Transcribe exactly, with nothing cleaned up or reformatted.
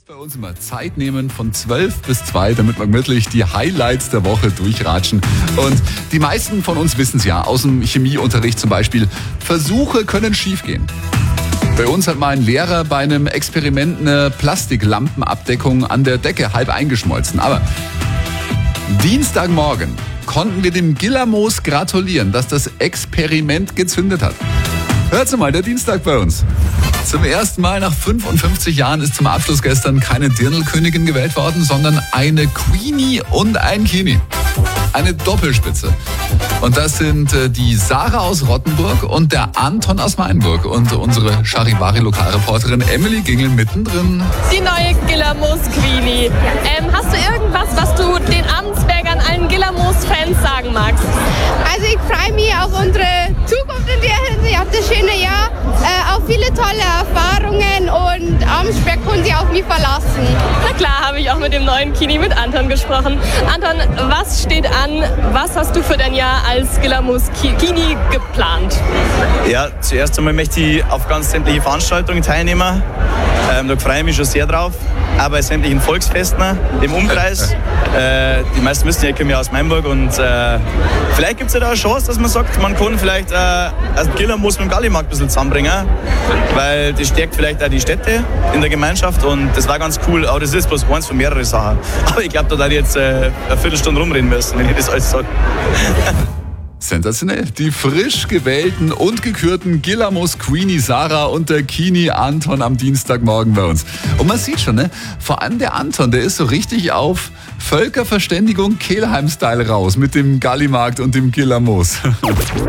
Bei uns immer Zeit nehmen von zwölf bis zwei, damit wir wirklich die Highlights der Woche durchratschen. Und die meisten von uns wissen es ja, aus dem Chemieunterricht zum Beispiel, Versuche können schiefgehen. Bei uns hat mal ein Lehrer bei einem Experiment eine Plastiklampenabdeckung an der Decke halb eingeschmolzen. Aber Dienstagmorgen konnten wir dem Gillermoos gratulieren, dass das Experiment gezündet hat. Hört's mal, der Dienstag bei uns. Zum ersten Mal nach fünfundfünfzig Jahren ist zum Abschluss gestern keine Dirndl-Königin gewählt worden, sondern eine Queenie und ein Kini. Eine Doppelspitze. Und das sind äh, die Sarah aus Rottenburg und der Anton aus Mainburg. Und unsere Charivari-Lokalreporterin Emily Gingel mittendrin. Die neue Gillermoos Queenie. Ähm, hast du irgendwas, was du den Abendsbergern, allen Gillermoos-Fans sagen magst? Also ich freue mich auf unsere Zukunft in der Hinsicht, auf das schöne Jahr, äh, auf viele tolle Erfahrungen und Abendsberg können sich auf mich verlassen. Na klar, habe ich auch mit dem neuen Kini, mit Anton gesprochen. Anton, was steht an? Was hast du für dein Jahr als Gillermoos Kini geplant? Ja, zuerst einmal möchte ich auf ganz sämtliche Veranstaltungen teilnehmen. Ähm, da freue ich mich schon sehr drauf. Auch bei sämtlichen Volksfesten im Umkreis. Äh, die meisten wissen ja, ich komme ja aus Mainburg und äh, vielleicht gibt es ja da eine Chance, dass man sagt, man kann vielleicht äh, also Gillermoos mit dem Gallimarkt ein bisschen zusammenbringen, weil das stärkt vielleicht auch die Städte in der Gemeinschaft und das war ganz cool, aber das ist bloß eins von mehreren Sachen. Aber ich glaube, da darf ich jetzt äh, eine Viertelstunde rumreden müssen, wenn ich das alles sage. Sensationell. Die frisch gewählten und gekürten Gillermoos Queenie Sarah und der Kini Anton am Dienstagmorgen bei uns. Und man sieht schon, ne? Vor allem der Anton, der ist so richtig auf Völkerverständigung Kelheim-Style raus mit dem Gallimarkt und dem Gillermoos.